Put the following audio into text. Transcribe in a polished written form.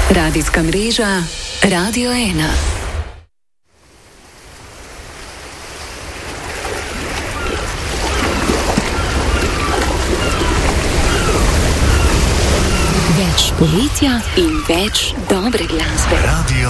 Radijska mreža Radio 1. Več poletja in več dobre glasbe. Radio